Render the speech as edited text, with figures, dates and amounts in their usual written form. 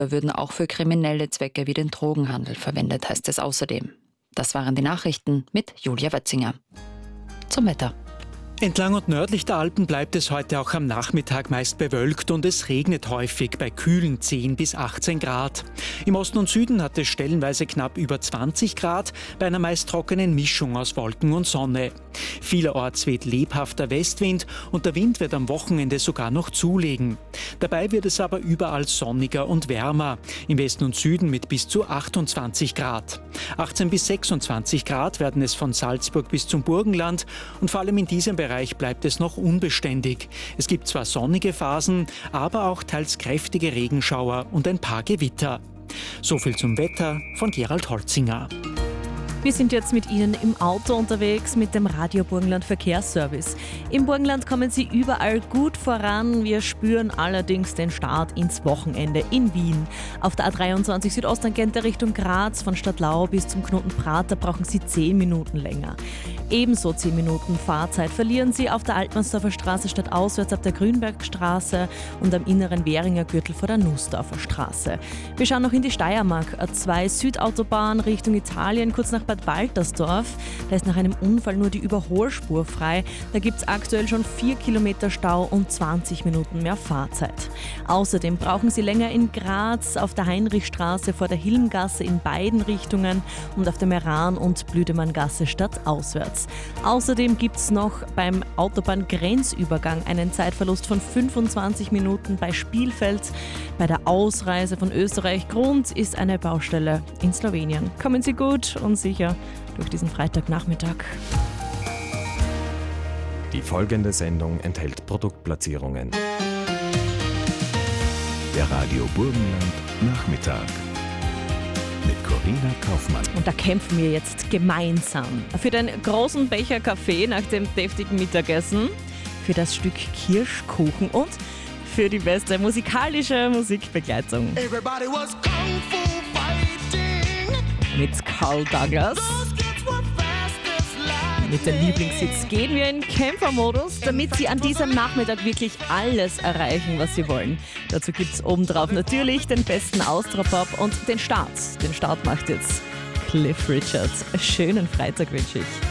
würden auch für kriminelle Zwecke wie den Drogenhandel verwendet, heißt es außerdem. Das waren die Nachrichten mit Julia Wetzinger. Zum Wetter. Entlang und nördlich der Alpen bleibt es heute auch am Nachmittag meist bewölkt und es regnet häufig bei kühlen 10 bis 18 Grad. Im Osten und Süden hat es stellenweise knapp über 20 Grad bei einer meist trockenen Mischung aus Wolken und Sonne. Vielerorts weht lebhafter Westwind und der Wind wird am Wochenende sogar noch zulegen. Dabei wird es aber überall sonniger und wärmer, im Westen und Süden mit bis zu 28 Grad. 18 bis 26 Grad werden es von Salzburg bis zum Burgenland und vor allem in diesem Bereich bleibt es noch unbeständig. Es gibt zwar sonnige Phasen, aber auch teils kräftige Regenschauer und ein paar Gewitter. So viel zum Wetter von Gerald Holzinger. Wir sind jetzt mit Ihnen im Auto unterwegs mit dem Radio Burgenland Verkehrsservice. Im Burgenland kommen Sie überall gut voran. Wir spüren allerdings den Start ins Wochenende in Wien. Auf der A23 Südosttangente Richtung Graz von Stadtlau bis zum Knoten Prater brauchen Sie 10 Minuten länger. Ebenso 10 Minuten Fahrzeit verlieren Sie auf der Altmannsdorfer Straße stadtauswärts ab der Grünbergstraße und am inneren Währinger Gürtel vor der Nussdorfer Straße. Wir schauen noch in die Steiermark. A2 Südautobahn Richtung Italien, kurz nach Bad Waltersdorf. Da ist nach einem Unfall nur die Überholspur frei. Da gibt es aktuell schon 4 Kilometer Stau und 20 Minuten mehr Fahrzeit. Außerdem brauchen Sie länger in Graz auf der Heinrichstraße vor der Hilmgasse in beiden Richtungen und auf der Meran- und Blüdemanngasse stadtauswärts. Außerdem gibt es noch beim Autobahngrenzübergang einen Zeitverlust von 25 Minuten bei Spielfeld. Bei der Ausreise von Österreich Grund ist eine Baustelle in Slowenien. Kommen Sie gut und sicher durch diesen Freitagnachmittag. Die folgende Sendung enthält Produktplatzierungen. Der Radio Burgenland Nachmittag mit Corinna Kaufmann. Und da kämpfen wir jetzt gemeinsam für den großen Becher Kaffee nach dem deftigen Mittagessen, für das Stück Kirschkuchen und für die beste musikalische Musikbegleitung. Everybody was kung fu fighting. Mit Carl Douglas. Mit den Lieblingshits gehen wir in Kämpfermodus, damit Sie an diesem Nachmittag wirklich alles erreichen, was Sie wollen. Dazu gibt es obendrauf natürlich den besten Austropop und den Start. Den Start macht jetzt Cliff Richard. Einen schönen Freitag wünsche ich.